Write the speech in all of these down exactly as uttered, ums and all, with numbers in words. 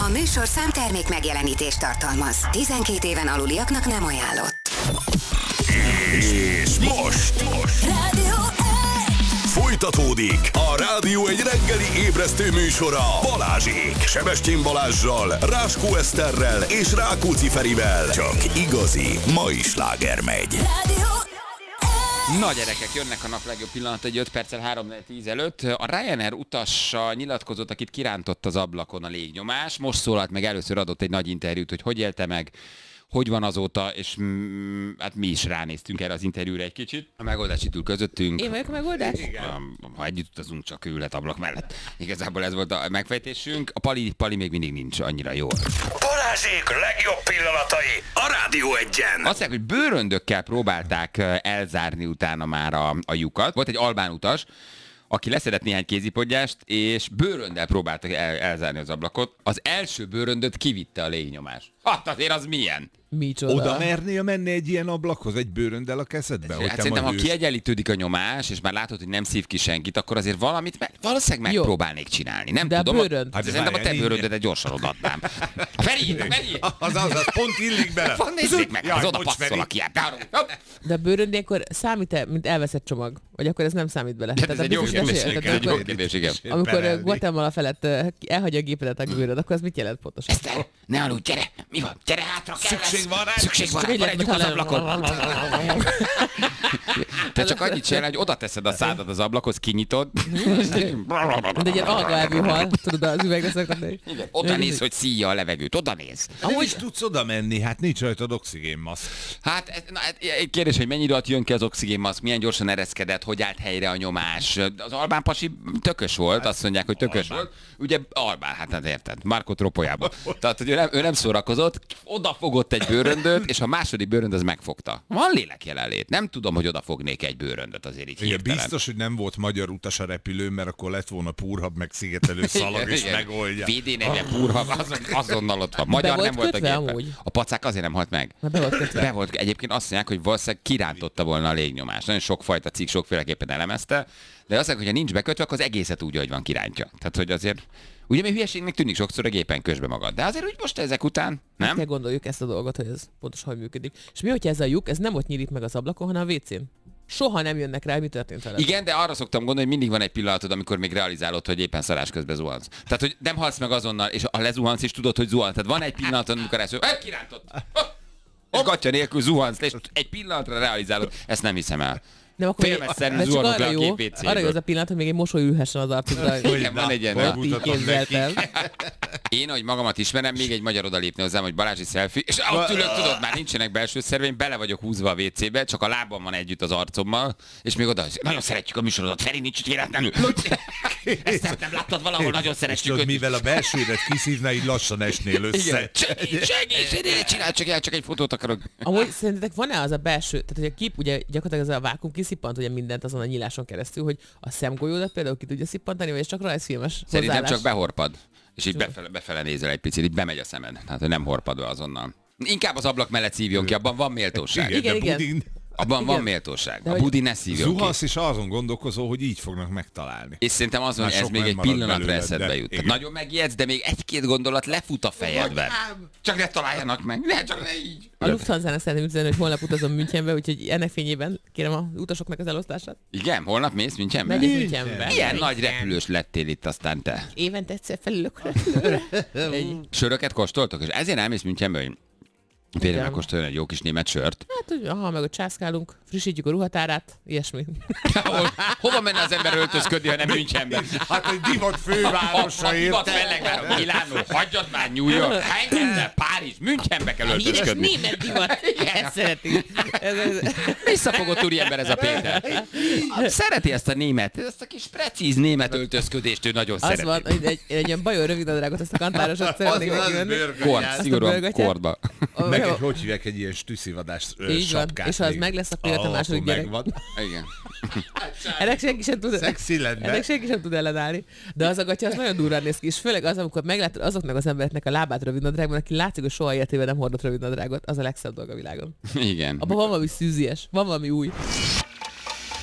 A műsorszám termék megjelenítést tartalmaz. tizenkét éven aluliaknak nem ajánlott. És most, most. Rádió Folytatódik a Rádió egy reggeli ébresztő műsora Balázsék, Sebestyén Balázssal, Ráskó Eszterrel és Rákóczi Ferivel. Csak igazi mai sláger megy. Rádió Na gyerekek, jönnek a nap legjobb pillanat egy öt perccel három tíz előtt. A Ryanair utassa nyilatkozott, akit kirántott az ablakon a légnyomás. Most szólalt meg, először adott egy nagy interjút, hogy hogy élte meg, hogy van azóta, és mm, hát mi is ránéztünk erre az interjúra egy kicsit. A megoldás itt ül közöttünk. Én vagyok a megoldás? Igen. Ha együtt utazunk, csak ő lett ablak mellett. Igazából ez volt a megfejtésünk. A Pali, Pali még mindig nincs annyira jó. Balázsék legjobb pillanatai a Rádió egyen. Azt mondják, hogy bőröndökkel próbálták elzárni utána már a, a lyukat. Volt egy albán utas, aki leszedett néhány kézipodgyást, és bőröndel próbáltak el, elzárni az ablakot. Az első bőröndöt kivitte a légnyomás. Hát azért az milyen? Micsoda? Oda mernél menni egy ilyen ablakhoz, egy bőröndel a kezedbe? Hát szerintem, ha kiegyenlítődik a nyomás, és már látod, hogy nem szív ki senkit, akkor azért valamit me- valószínűleg megpróbálnék csinálni. Nem de tudom. A bőrönd? Hát szerintem a te bőröndedet gyorsan odaadnám. Feri, Feri! Az az, az pont illik bele. Van, nézzék meg, Jaj, az oda bocs, passzol Feri. a kiát. De a bőrönd ilyenkor számít-e, mint elveszett csomag? Vagy akkor ez nem számít bele? Hát ez egy jó biztos kérdés, esély- ez egy jó akkor- kérdés, igen. Amikor Perelni. Guatemala felett uh, elhagyja a gépedet a bőrönd, akkor az mit jelent pontosan? Eszter, ne aludj, gyere! Mi van? Gyere hátra, kell Szükség lesz. van rá? Szükség van Csak rá, így maradjunk az lehet, ablakon. Te csak annyit csinálj, hogy oda teszed a szádat az ablakhoz, kinyitod. Mint egy ilyen algaelvű hal, tudod, az üvegre szoktatni. Igen, oda néz, hogy szíja a levegőt, oda néz. Nem is tudsz oda menni, hát nincs rajtad oxigénmaszk. Hát, ez- na, hát egy kérdés, hogy mennyi idő alatt jön ki az oxigénmaszk, milyen gyorsan ereszkedett, hogy állt helyre a nyomás. Az albán pasi tökös volt, azt mondják, hogy tökös Albán. volt. Ugye albán, hát hát érted, Márko Tropojában. Tehát, hogy ő nem, ő nem szórakozott, odafogott egy bőröndöt, és a második bőrönd az megfogta. Van lélek jelenlét. Nem tudom, hogy odafognék egy bőröndöt azért így Igen, hirtelen. biztos, hogy nem volt magyar utas a repülőn, mert akkor lett volna púrhab, meg szigetelő szalag, és Igen. megoldja. vé dé negyven purha, azon, azonnal ott van. Magyar volt nem volt a kötve gépen. amúgy? A pacák azért nem halt meg. Na, be volt kötve. Be volt. Egyébként azt mondják, hogy valószínűleg kirántotta volna a légnyomás. Nagyon sokfajta cikk sokféleképpen elemezte, de azt mondják, hogy ha nincs bekötve, akkor az egészet úgy, hogy van kirántja. Tehát, hogy azért, ugye mi hülyeségnek tűnik sokszor a gépen közbe magad. De azért úgy most ezek után, Nem? nem? Kell gondoljuk ezt a dolgot, hogy ez pontosan hogy működik. És mi, hogyha ez a lyuk, ez nem ott nyílik meg az ablakon, hanem a vécén? Soha nem jönnek rá, hogy mi történt veled. Igen, de arra szoktam gondolni, hogy mindig van egy pillanatod, amikor még realizálod, hogy éppen szarás közben zuhansz. Tehát, hogy nem halsz meg azonnal, és ha lezuhansz is, tudod, hogy zuhansz. Tehát van egy pillanatod, amikor ezt mondod, kirántott. És gatya nélkül zuhansz, és egy pillanatra realizálod. Ezt nem hiszem el. Nem, akkor Félmezszerűen de csak zuhanok arra le a jó, gép vécéből. arra jó az a pillanat, hogy még egy mosoly ülhessen az arcodra. Igen, van egy ilyen. hogy na. Így mutatom képzeltem. Én, ahogy magamat ismerem, még egy magyar odalépne hozzám, hogy Balázsi selfie, és ott ülök, tudod, már nincsenek belső szerveim, bele vagyok húzva a vécébe, csak a lábam van együtt az arcommal, és még oda, nagyon szeretjük a műsorodat, Feri nincs itt véletlenül. Ezt nem láttad valahol, nagyon És szeretjük tudod, őt. mivel a belsődet kiszívna, így lassan esnél össze. Igen. Segíts, segíts, segíts, csinálj csak el, csak egy fotót akarok. Amúgy szerintetek van-e az a belső, tehát hogy a kép, ugye gyakorlatilag ez a vákum kiszippant ugye mindent azon a nyíláson keresztül, hogy a szemgolyódat például ki tudja szippantani, vagy ez csak rajzfilmes Szerintem hozzáállás? csak behorpad, és így befele, befele nézel egy picit, így bemegy a szemed. Tehát, hogy nem horpad be azonnal. Inkább az ablak mellett szívjon ki, abban van méltóság. Igen, de igen. budin Abban van Igen. méltóság. De A hogy- budi ne szívjon ki. zuhansz, és azon gondolkozol, hogy így fognak megtalálni. És szerintem azon, Már ez sok még nem egy marad pillanatra belőled, eszedbe de jut. Tehát igen. nagyon megijedsz, de még egy-két gondolat lefut a fejedben. Csak ne találjanak meg, ne, csak ne így. A Lufthansa-nak szeretném üzenni, hogy holnap utazom Münchenbe, úgyhogy ennek fényében kérem az utasoknak az elosztását. Igen, holnap mész Münchenbe? Megyek Münchenbe. Milyen nagy repülős lettél itt aztán te. Évente egyszer felülök. Egy- Söröket kóstoltok? És ezért elmész Münchenbe, hogy férjem Igen. megkóstoljon egy jó kis német sört. Hát, hogy aha, meg ott császkálunk, frissítjük a ruhatárát, ilyesmi. Hol, hova menne az ember öltözködni, ha nem Münchenbe? Hát egy divat A fővárosa divat érte. fellegváros, Milánó, hagyjad már New York, Engedne, Párizs, Münchenbe kell Híres öltözködni. német divat. Ezt szereti. Ez, ez. Visszafogott úriember ez a Péter. Szereti ezt a német, ezt a kis precíz német öltözködést, ő nagyon Az szereti. van, hogy egy, egy ilyen bajor rövidnadrágot, ezt a kantárosat szeretnék neki venni. Kord, Azt a szigorúan bőrgatját. kordba. Meg Jó. egy, hogy hívják, egy ilyen stüsszivadás ö, Így van, sapkát. és ha az még. meg lesz, akkor jött a Ah, második akkor gyerek. megvan. Igen. Ennek senki sem tud, Szexi lenne. ennek senki sem tud ellenállni. De az a gatya az nagyon durván néz ki, és főleg az, amikor meglátod azoknak az embereknek a lábát rövidnadrágban, aki látszik, hogy soha életében nem hordott rövidnadrágot, az a legszebb dolog a világon. Igen. Abban van valami szűzies, van valami új.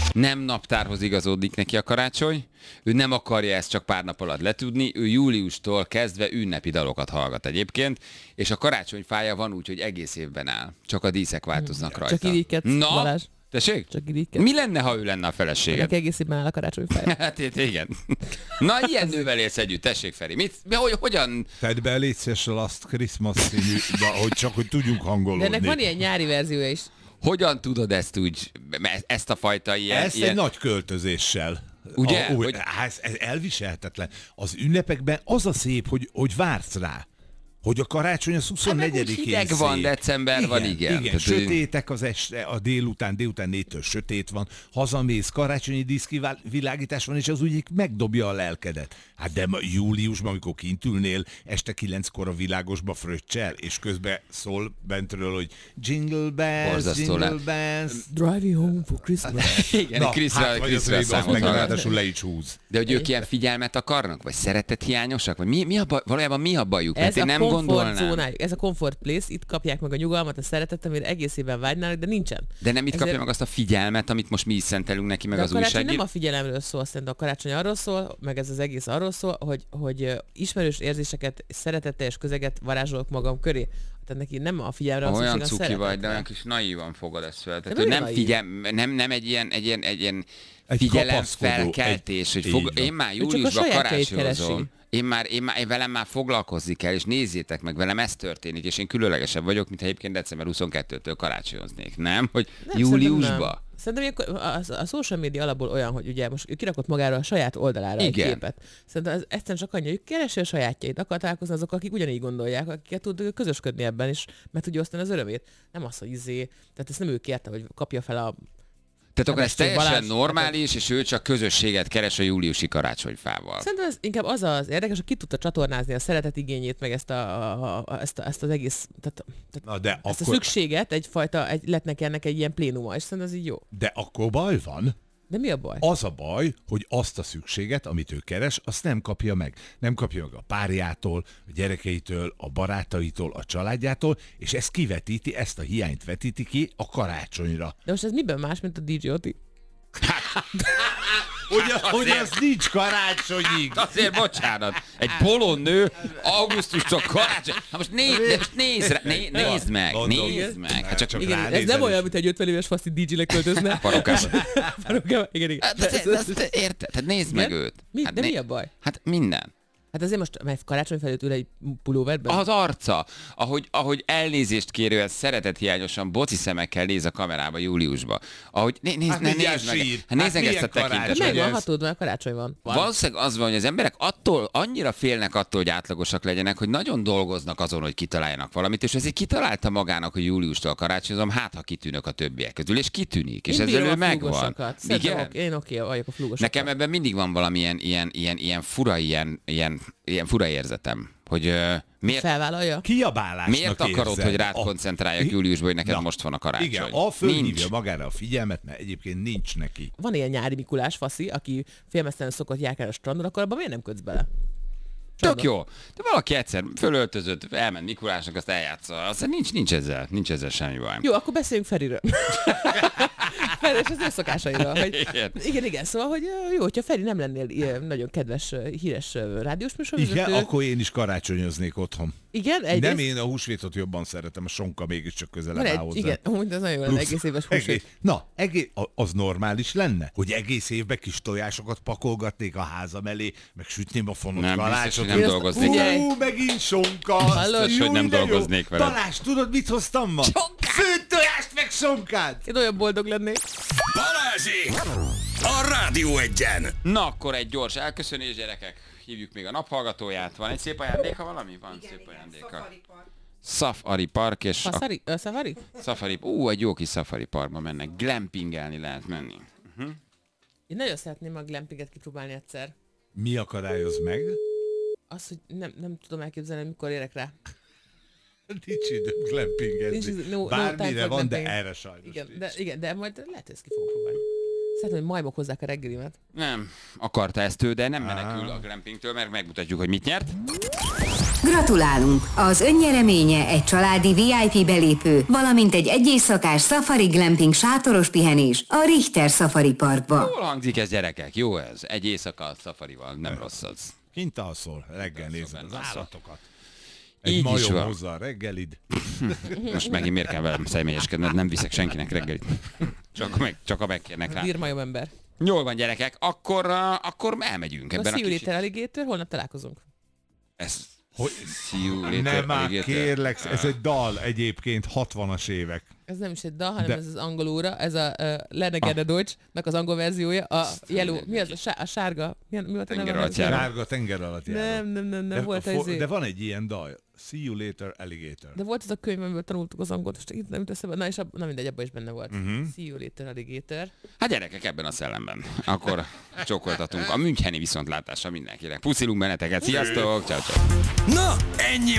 Nem naptárhoz igazódik neki a karácsony, ő nem akarja ezt csak pár nap alatt letudni, ő júliustól kezdve ünnepi dalokat hallgat egyébként, és a karácsonyfája van úgy, hogy egész évben áll, csak a díszek változnak rajta. Csak irigykedsz, Na, Balázs. tessék? Csak irigykedsz. Mi lenne, ha ő lenne a feleséged? Ennek egész évben áll a karácsonyfája. Hát itt igen. Na, ilyen nővel élsz együtt, tessék Feri. Mit, mi, hogy, hogyan? Tedd be légy szíves a Last Christmas színű, hogy csak hogy tudjunk hangolódni. De ennek van ilyen nyári verziója is. Hogyan tudod ezt úgy, ezt a fajta ilyen... Ezt ilyen... egy nagy költözéssel. Ugye? A, úgy, Hogy- hát ez, ez elviselhetetlen. Az ünnepekben az a szép, hogy, hogy vársz rá. Hogy a karácsony az huszonnegyedikén Hát hideg van, szép. december van, igen. Igen, Tehát, sötétek az este, a délután, délután négytől sötét van, hazamész, karácsonyi díszkivilágítás van, és az úgy megdobja a lelkedet. Hát de ma, júliusban, amikor kint ülnél, este kilenckor a világosba fröccsel, és közben szól bentről, hogy jingle bells, Borzasztó jingle le. bells. Driving home for Christmas. Igen, Na, Krisztra, hát vagy az Krisztra régi, azt számot meg hallgat. ráadásul le is húz. De hogy ők ilyen figyelmet akarnak? Vagy szeretethiányosak? Vagy mi, mi a baj, valójában mi a bajuk? Mert Ez én a nem komfort gondolnám. zónájuk, ez a comfort place, itt kapják meg a nyugalmat, a szeretetet, amire egész évben vágynának, de nincsen. De nem itt Ezért- kapja meg azt a figyelmet, amit most mi is szentelünk neki, meg De a az karácsony újságír. nem a figyelemről szól, szerintem a karácsony arról szól, meg ez az egész arról szól, hogy, hogy ö, ismerős érzéseket, szeretetteljes közeget varázsolok magam köré. Tehát neki nem a figyelemre van Olyan szükség, a cuki vagy, de szeretetre. olyan kis naívan fogod ezt fel. Tehát, De hogy miért nem, naív? figyel, nem, nem egy ilyen, egy ilyen, egy ilyen Egy figyelem kapaszkodó, felkeltés, egy- hogy így fog, van. én már csak a júliusban sajátjait karácsonyozom. keresi. Én már, én már, én velem már foglalkozni kell, és nézzétek meg, velem ez történik, és én különlegesebb vagyok, mint ha egyébként december huszonkettőtől karácsonyoznék, nem? Hogy Nem, júliusba? Szerintem, nem. szerintem ilyenkor a, a social media alapból olyan, hogy ugye most ő kirakott magára a saját oldalára Igen. egy képet. Szerintem ez egyszerűen csak annyi, hogy keresi a sajátjait, akar találkozni azok, akik ugyanígy gondolják, akiket tud közösködni ebben, és meg tudja osztani az örömét. Nem az, hogy izé, tehát ezt nem ő kérte, hogy kapja fel a... Tehát akkor ez Semestő teljesen Balázs- normális, és ő csak közösséget keres a júliusi karácsonyfával. Szerintem ez inkább az az érdekes, hogy ki tudta csatornázni a szeretet igényét, meg ezt, a, a, a, ezt, a, ezt az egész, tehát, tehát Na de ezt a akkor, szükséget, egyfajta, egy, lett neki ennek egy ilyen plénuma, és szerintem ez így jó. de akkor baj van. De mi a baj? Az a baj, hogy azt a szükséget, amit ő keres, azt nem kapja meg. Nem kapja meg a párjától, a gyerekeitől, a barátaitól, a családjától, és ez kivetíti, ezt a hiányt vetíti ki a karácsonyra. De most ez miben más, mint a dé dzsé Oti? Hogy, hogy az nincs karácsonyig. Azért bocsánat, egy bolond nő augusztustól karácsony. Hát most, néz, de most nézd, rá, né, nézd meg, Mondom. nézd meg. Hát csak Csak Igen, ez ránézel nem is. olyan, mint egy ötven éves faszi dé dzsé-nek költözne. Parókában. Parókában, igen, igen. Hát, De de, ez- de, ez- de, érted? Tehát nézd meg Igen? őt. Mi, Hát de né- mi a baj? Hát minden. Hát azért most, mert karácsony felőtt ül egy pulóverben? Az arca, ahogy, ahogy elnézést kérően szeretethiányosan boci szemekkel néz a kamerába júliusba. Ahogy né, nézd, Hát ne, mindjárt nézd meg, sír. hát nézd Hát meg ezt a milyen karácsony? tekintetet. Megvan, ez- ha tudod, mert karácsony van. Valószínűleg az van, hogy az emberek attól, annyira félnek attól, hogy átlagosak legyenek, hogy nagyon dolgoznak azon, hogy kitaláljanak valamit, és ezért kitalálta magának, hogy júliustól karácsonyozom, hát ha kitűnök a többiek közül, és kitűnik, és Én ezzel bírom ő a megvan. flúgosokat. Szerintem Igen? ok- Én oké vagyok a flúgosokat. Nekem ebben mindig van valamilyen ilyen, ilyen, ilyen fura, ilyen, ilyen, ilyen fura érzetem, hogy uh, miért, Felvállalja? Kiabálásnak miért akarod, érzed. hogy rád A- koncentráljak júliusban, hogy neked Na, most van a karácsony? Igen, a fölhívja Nincs. magára a figyelmet, mert egyébként nincs neki. Van ilyen nyári Mikulás faszi, aki félmeztelenül szokott járkálni a strandon, akkor abban miért nem kötsz bele? Tök jó. De valaki egyszer fölöltözött, elment Mikulásnak, azt eljátsza. Aztán nincs, nincs ezzel, nincs ezzel semmi baj. Jó, akkor beszéljünk Feriről. Feri és az ő szokásairól. Hogy, Igen. igen, igen, szóval, hogy ö, jó, hogyha Feri nem lennél ilyen nagyon kedves, ö, híres ö, rádiós műsorvezető. Igen, akkor én is karácsonyoznék otthon. Igen, egyrészt, Nem én a húsvétot jobban szeretem, a sonka mégiscsak közelebb van áll egy, hozzá. igen, amúgy az nagyon jó lenne, Plusz egész éves egész, húsvét. na, egész, a- az normális lenne, hogy egész évben kis tojásokat pakolgatnék a házam elé, meg sütném a fonott Nem, biztos, kalácsot. hogy nem Én azt- dolgoznék. Figyelj! Hú, megint sonka! Hallod? Biztos, hogy nem de jó. dolgoznék vele. Balázs, tudod, mit hoztam ma? Főtt tojást, meg sonkát! Én olyan boldog lennék. Balázsék! A Rádió Egyen! Na, akkor egy gyors elköszönés, gyerekek. Hívjuk még a naphallgatóját. Van egy szép ajándéka valami? Van igen, szép ajándéka. Safari Park és a Szafari? Ö, Safari? Safari, ú, egy jó kis Safari Parkba mennek. Glampingelni lehet menni. Én nagyon szeretném a glampinget kipróbálni egyszer. Mi akadályoz meg? Az, hogy nem, nem tudom elképzelni, mikor érek rá. Nincs időm glampingezni. Nincs idő- no- no Bármire time for van, de glamping. erre sajnos Igen, nincs. de, igen, de majd lehet, hogy ezt ki fogom próbálni. Szeretném, hogy majmok hozzák a reggelimet. Nem, akarta ezt ő, de nem menekül a glampingtől, mert megmutatjuk, hogy mit nyert. Gratulálunk! Az önnyereménye egy családi vé i pé belépő, valamint egy egyészakás Safari Glamping sátoros pihenés a Richter Safari Parkba. Jól hangzik ez, gyerekek, jó ez. Egy éjszaka a Safarival, nem rossz az. Kint alszol, reggel nézed az benne alszol. állatokat. Egy Így is majom van. hozza a reggelid. Most megint miért kell velem személyeskedned, nem viszek senkinek reggelit. Csak, meg, csak a megkérnek rá. Bírmajom ember. Jól van, gyerekek, akkor, uh, akkor elmegyünk A ebben a See You kicsit. Later Alligator, holnap találkozunk. Ez, Hogy- See You Later Nem már Alligator. kérlek, ez egy dal egyébként hatvanas évek. Ez nem is egy dal, hanem De- ez az angolóra, ez a uh, Lenegede Deutsch-nak az angol verziója, a yellow, mi az, a, sá- a sárga, mi, mi volt a Tenger neve? alatt járó. Sárga tenger alatt járó. Nem, nem, nem, nem, de, volt fo- ez. de van egy ilyen dal. See you later, alligator. De volt ez a könyv, amiből tanultuk az angolt, és itt nem jut eszembe. Na és ab, na mindegy, abban is benne volt. Mhm. Uh-huh. See You Later Alligator. Hát gyerekek, ebben a szellemben. Akkor csókoltatunk a müncheni viszontlátásra mindenkinek. Puszilunk benneteket, sziasztok, ciao, ciao. Na, ennyi